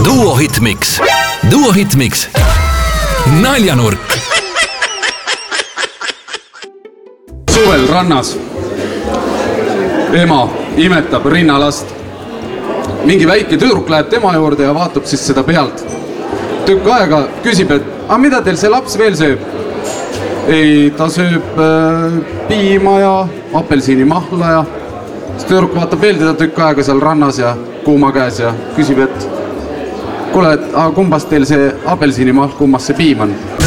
Duo Hitmix. Duo Hitmix. Naljanurk. Suvel rannas. Ema imetab rinnalast. Mingi väike tüdruk läheb tema juurde ja vaatab siis seda pealt. Tükk aega küsib, et mida teil see laps veel sööb? Ei, ta sööb piima ja apelsiinimahla ja tüdruk vaatab veel teda tükk aega seal rannas ja kuuma käes ja küsib, et kuule, et kumbast teil see apelsiinimahl, kummast see piim on?